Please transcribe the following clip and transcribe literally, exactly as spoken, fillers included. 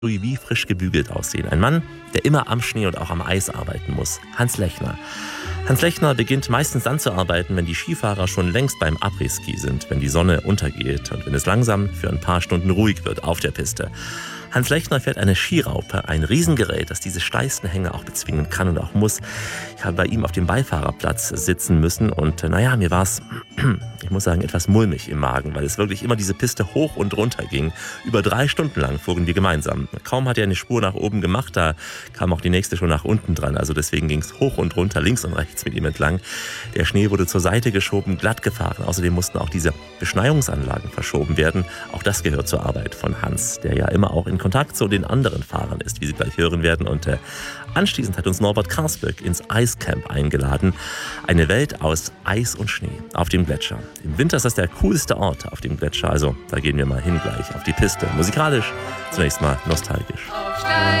wie frisch gebügelt aussehen. Ein Mann, der immer am Schnee und auch am Eis arbeiten muss. Hans Lechner. Hans Lechner beginnt meistens dann zu arbeiten, wenn die Skifahrer schon längst beim Après-Ski sind, wenn die Sonne untergeht und wenn es langsam für ein paar Stunden ruhig wird auf der Piste. Hans Lechner fährt eine Skiraupe, ein Riesengerät, das diese steilsten Hänge auch bezwingen kann und auch muss. Ich habe bei ihm auf dem Beifahrerplatz sitzen müssen und naja, mir war es, ich muss sagen, etwas mulmig im Magen, weil es wirklich immer diese Piste hoch und runter ging. Über drei Stunden lang fuhren wir gemeinsam. Kaum hat er eine Spur nach oben gemacht, da kam auch die nächste schon nach unten dran. Also deswegen ging es hoch und runter, links und rechts mit ihm entlang. Der Schnee wurde zur Seite geschoben, glatt gefahren. Außerdem mussten auch diese Beschneiungsanlagen verschoben werden. Auch das gehört zur Arbeit von Hans, der ja immer auch in Kontakt zu den anderen Fahrern ist, wie Sie gleich hören werden. Und äh, anschließend hat uns Norbert Karsböck ins Eiscamp eingeladen. Eine Welt aus Eis und Schnee auf dem Gletscher. Im Winter ist das der coolste Ort auf dem Gletscher. Also da gehen wir mal hin gleich auf die Piste. Musikalisch zunächst mal nostalgisch.